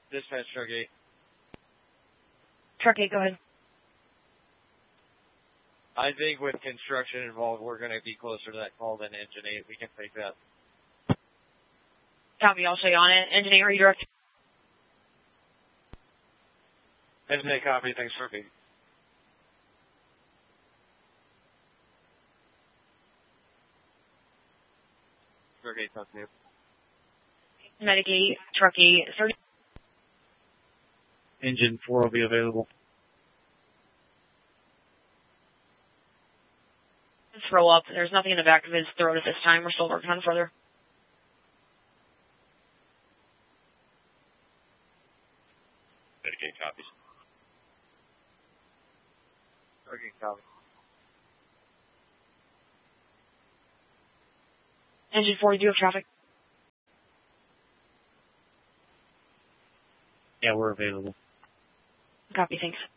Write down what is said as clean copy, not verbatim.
Dispatch Truck 8. Truck 8, go ahead. I think with construction involved, we're going to be closer to that call than Engine 8. We can fake that. Copy, I'll show you on it. Engine 8, are you direct? Engine 8, copy. Thanks for being. Truck 8, talk to you. Medic 8, Truck 8, 30. Engine 4 will be available. Throw up. There's nothing in the back of his throat at this time. We're still working on further. Medic 8 copies. Truck 8 copy. Engine 4, you do have traffic? Yeah, we're available. Copy, thanks.